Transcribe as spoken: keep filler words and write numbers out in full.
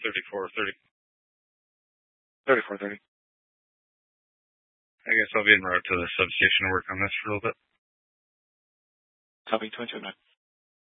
thirty-four thirty. thirty-four thirty. I guess I'll be en route to the substation to work on this for a little bit. Copy, twenty-two oh nine.